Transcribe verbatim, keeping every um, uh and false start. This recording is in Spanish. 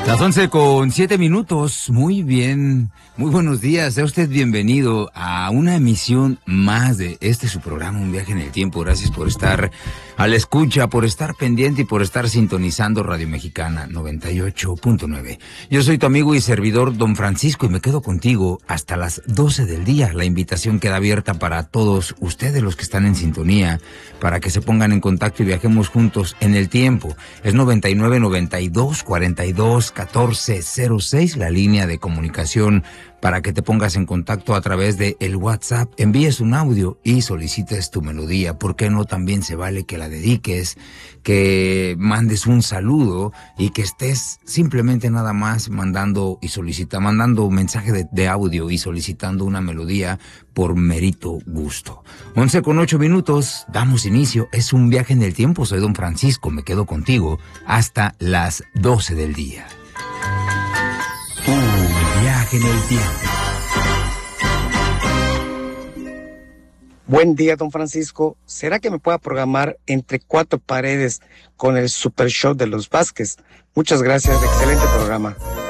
Las once con siete minutos, muy bien, muy buenos días, sea usted bienvenido a una emisión más de este su programa, Un Viaje en el Tiempo. Gracias por estar a la escucha, por estar pendiente y por estar sintonizando Radio Mexicana noventa y ocho punto nueve. Yo soy tu amigo y servidor Don Francisco y me quedo contigo hasta las doce del día. La invitación queda abierta para todos ustedes los que están en sintonía, para que se pongan en contacto y viajemos juntos en el tiempo. Es noventa y nueve, noventa y dos, cuarenta y dos, catorce cero seis, la línea de comunicación para que te pongas en contacto a través de el WhatsApp, envíes un audio y solicites tu melodía. ¿Por qué no? También se vale que la dediques, que mandes un saludo y que estés simplemente nada más mandando y solicita, mandando un mensaje de, de audio y solicitando una melodía por mérito gusto. once con ocho minutos, damos inicio. Es un viaje en el tiempo. Soy Don Francisco, me quedo contigo hasta las doce del día. Un viaje en el tiempo. Buen día, Don Francisco. ¿Será que me pueda programar Entre Cuatro Paredes con el Super Show de los Vázquez? Muchas gracias, excelente programa.